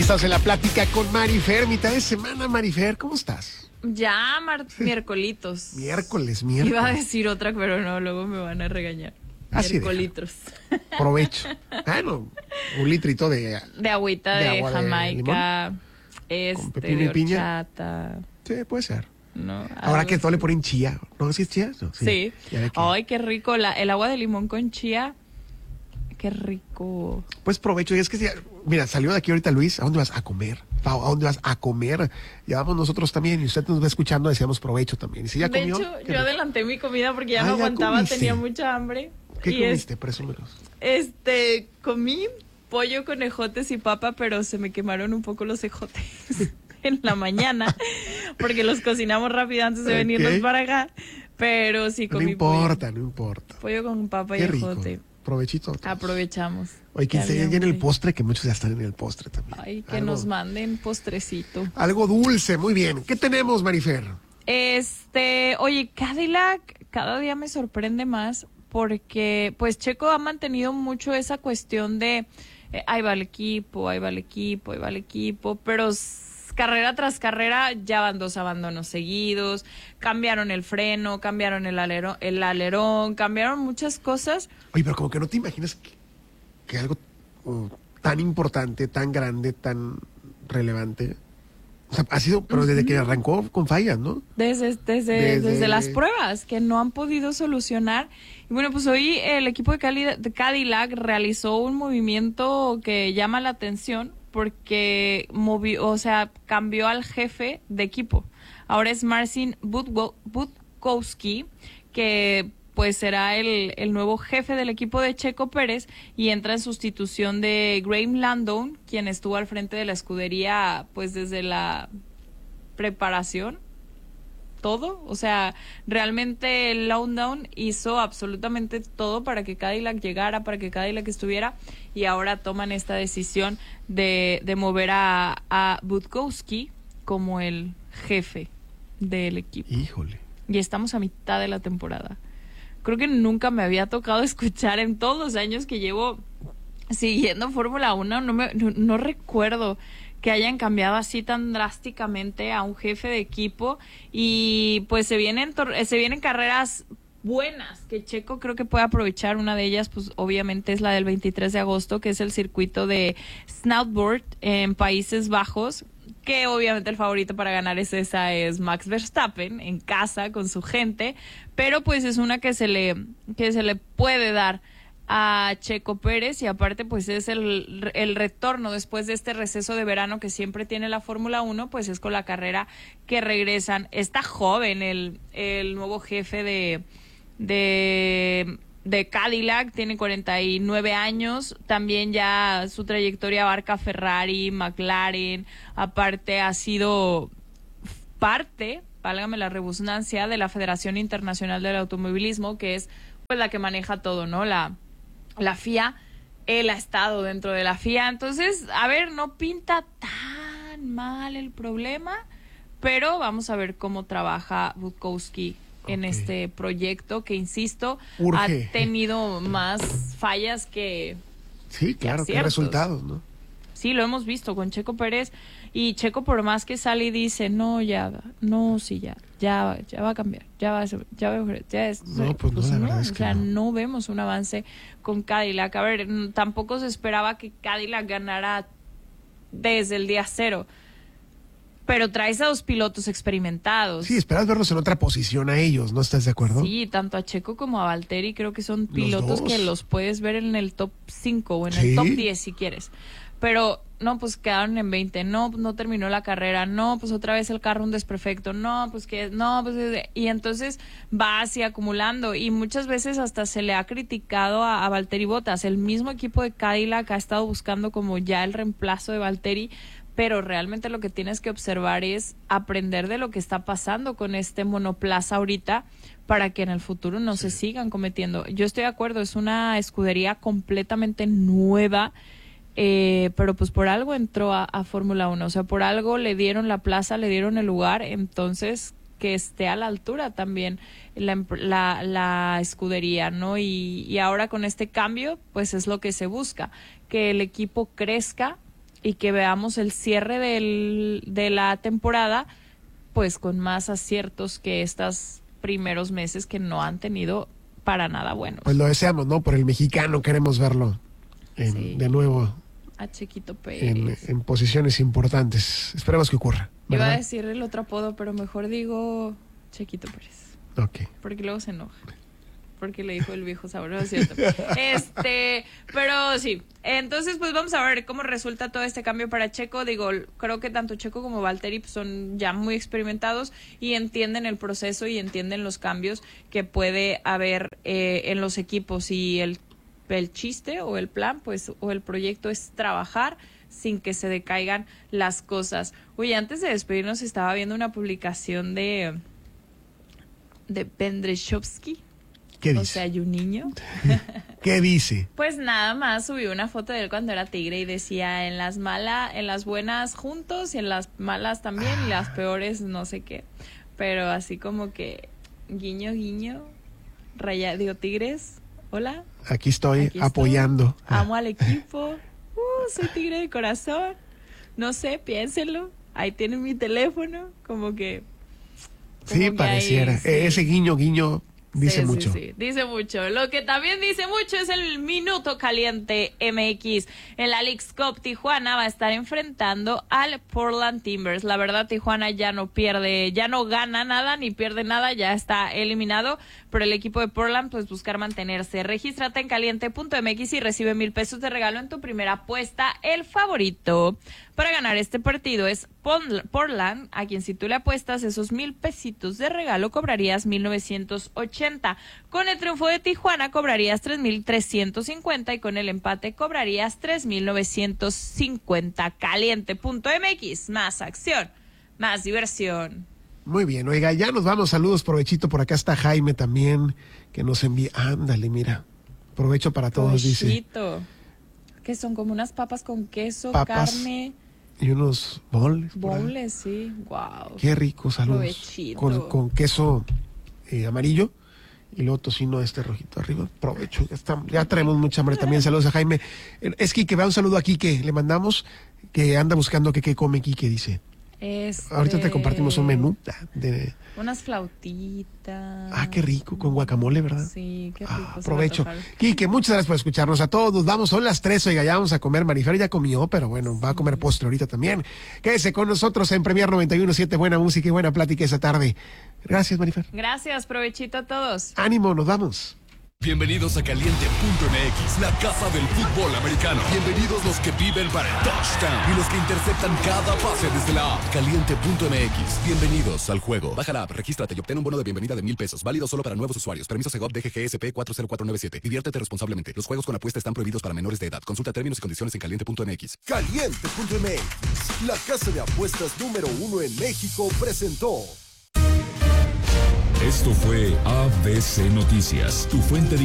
estamos en la plática con Marifer, mitad de semana. Marifer, ¿cómo estás? Ya, miércolitos. Miércoles. Iba a decir otra, pero no, luego me van a regañar. Miércolitos. Provecho. No, un litrito de agüita de agua Jamaica, con pepino de y piña. horchata. Sí, puede ser. No, ahora que todo le ponen chía. ¿No? ¿Sí es chía? No, sí. Ay, qué rico. El agua de limón con chía. Qué rico. Pues provecho. Y es que, mira, salió de aquí ahorita Luis. ¿A dónde vas a comer? Pau, ¿a dónde vas a comer? Ya vamos nosotros también. Y usted nos va escuchando, decíamos provecho también. ¿Y si ya comió? De hecho, yo adelanté mi comida porque ya no aguantaba. Comiste. Tenía mucha hambre. ¿Qué comiste? Presúmenos. Comí pollo con ejotes y papa, pero se me quemaron un poco los ejotes en la mañana porque los cocinamos rápido antes de venirnos para acá. Pero sí comí pollo. No importa. Pollo con papa y ejote. Provechito. Aprovechamos. Oye, que se en el postre, que muchos ya están en el postre también. Ay, que nos manden postrecito. Algo dulce, muy bien. ¿Qué tenemos, Marifer? Oye, Cadillac cada día me sorprende más porque pues Checo ha mantenido mucho esa cuestión de ahí va el equipo, pero carrera tras carrera ya van 2 abandonos seguidos, cambiaron el freno, cambiaron el alerón, cambiaron muchas cosas. Oye, pero como que no te imaginas que algo tan importante, tan grande, tan relevante, o sea, ha sido, pero desde que arrancó con fallas, ¿no? Desde las pruebas que no han podido solucionar. Y bueno, pues hoy el equipo de Cadillac realizó un movimiento que llama la atención porque cambió al jefe de equipo. Ahora es Marcin Budkowski, que pues será el nuevo jefe del equipo de Checo Pérez y entra en sustitución de Graham Landon, quien estuvo al frente de la escudería pues desde la preparación, todo. O sea, realmente Landon hizo absolutamente todo para que Cadillac llegara, para que Cadillac estuviera, y ahora toman esta decisión de mover a Budkowski como el jefe del equipo. Híjole. Y estamos a mitad de la temporada. Creo que nunca me había tocado escuchar en todos los años que llevo siguiendo Fórmula 1, no recuerdo que hayan cambiado así tan drásticamente a un jefe de equipo. Y pues se vienen carreras buenas que Checo creo que puede aprovechar. Una de ellas pues obviamente es la del 23 de agosto, que es el circuito de Zandvoort en Países Bajos, que obviamente el favorito para ganar es Max Verstappen en casa con su gente, pero pues es una que se le puede dar a Checo Pérez, y aparte pues es el retorno después de este receso de verano que siempre tiene la Fórmula 1, pues es con la carrera que regresan. Está joven el nuevo jefe de Cadillac, tiene 49 años, también ya su trayectoria abarca Ferrari, McLaren, aparte ha sido parte, válgame la redundancia, de la Federación Internacional del Automovilismo, que es pues la que maneja todo, ¿no? La FIA. Él ha estado dentro de la FIA, entonces, a ver, no pinta tan mal el problema, pero vamos a ver cómo trabaja Budkowski en este proyecto que, insisto, ha tenido más fallas que sí, claro, que resultados, ¿no? Sí, lo hemos visto con Checo Pérez, y Checo por más que sale y dice, ya va a cambiar, no, pues no, la verdad es que no vemos un avance con Cadillac. A ver, tampoco se esperaba que Cadillac ganara desde el día 0. Pero traes a 2 pilotos experimentados. Sí, esperas verlos en otra posición a ellos, ¿no estás de acuerdo? Sí, tanto a Checo como a Valtteri creo que son pilotos que los puedes ver en el top 5 o en el top 10 si quieres. Pero no, pues quedaron en 20, no terminó la carrera, no, pues otra vez el carro un desperfecto, y entonces va así acumulando, y muchas veces hasta se le ha criticado a Valtteri Bottas. El mismo equipo de Cadillac ha estado buscando como ya el reemplazo de Valtteri, pero realmente lo que tienes que observar es aprender de lo que está pasando con este monoplaza ahorita para que en el futuro no se sigan cometiendo. Yo estoy de acuerdo, es una escudería completamente nueva, pero pues por algo entró a Fórmula 1, o sea, por algo le dieron la plaza, le dieron el lugar, entonces que esté a la altura también la escudería, ¿no? Y ahora con este cambio, pues es lo que se busca, que el equipo crezca y que veamos el cierre de la temporada pues con más aciertos que estos primeros meses que no han tenido para nada buenos. Pues lo deseamos, ¿no? Por el mexicano queremos verlo de nuevo a Chequito Pérez en posiciones importantes. Esperemos que ocurra, ¿verdad? Iba a decir el otro apodo, pero mejor digo Chequito Pérez. Ok. Porque luego se enoja. Porque le dijo el viejo sabor, ¿cierto? Pero sí. Entonces, pues vamos a ver cómo resulta todo este cambio para Checo. Digo, creo que tanto Checo como Valtteri pues, son ya muy experimentados y entienden el proceso y entienden los cambios que puede haber en los equipos. Y el chiste o el plan, pues, o el proyecto es trabajar sin que se decaigan las cosas. Oye, antes de despedirnos estaba viendo una publicación de Pendreshovsky. ¿Qué dice? O sea, hay un niño. ¿Qué dice? Pues nada más subió una foto de él cuando era tigre y decía en las buenas juntos y en las malas también y las peores no sé qué. Pero así como que guiño, guiño, tigres, hola. Aquí estoy apoyando. Amo al equipo. Soy tigre de corazón. No sé, piénsenlo. Ahí tienen mi teléfono. Como que pareciera. Ahí, sí. Ese guiño, guiño. Dice mucho. Sí, dice mucho. Lo que también dice mucho es el Minuto Caliente MX. En la Leagues Cup, Tijuana va a estar enfrentando al Portland Timbers. La verdad, Tijuana ya no gana nada ni pierde nada, ya está eliminado. Pero el equipo de Portland, pues buscar mantenerse. Regístrate en caliente.mx y recibe $1,000 de regalo en tu primera apuesta. El favorito para ganar este partido es Portland, a quien si tú le apuestas esos $1,000 de regalo, cobrarías 1,980. Con el triunfo de Tijuana cobrarías 3,350 y con el empate cobrarías 3,950. Caliente.mx, más acción, más diversión. Muy bien, oiga, ya nos vamos, saludos, provechito, por acá está Jaime también, que nos envía, ándale, mira, provecho para todos, provechito. Dice. Que son como unas papas con queso, carne. Y unos boneless. Boneless, sí, wow. Qué rico, saludos. Con queso amarillo y luego tocino rojito arriba. Provecho, ya traemos mucha hambre también. Saludos a Jaime. Es Quique, va un saludo a Quique. Le mandamos que anda buscando qué come Quique, dice. Ahorita te compartimos un menú de unas flautitas. Qué rico, con guacamole, ¿verdad? Sí, qué rico. Provecho. Quique, muchas gracias por escucharnos a todos. Nos vamos, son las 3, oiga, ya vamos a comer. Marifer ya comió, pero bueno, va a comer postre ahorita también. Quédese con nosotros en Premier 91.7, buena música y buena plática esa tarde. Gracias, Marifer. Gracias, provechito a todos. Ánimo, nos vamos. Bienvenidos a Caliente.mx, la casa del fútbol americano. Bienvenidos los que viven para el touchdown y los que interceptan cada pase desde la app. Caliente.mx, bienvenidos al juego. Baja la app, regístrate y obtén un bono de bienvenida de $1,000. Válido solo para nuevos usuarios. Permiso Segov DGGSP 40497. Diviértete responsablemente. Los juegos con apuesta están prohibidos para menores de edad. Consulta términos y condiciones en Caliente.mx. Caliente.mx, la casa de apuestas número 1 en México, presentó. Esto fue ABC Noticias, tu fuente de